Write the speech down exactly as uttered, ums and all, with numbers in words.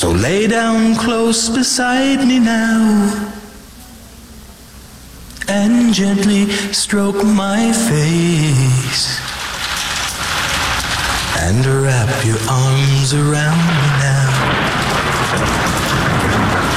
So lay down close beside me now and gently stroke my face and wrap your arms around me now.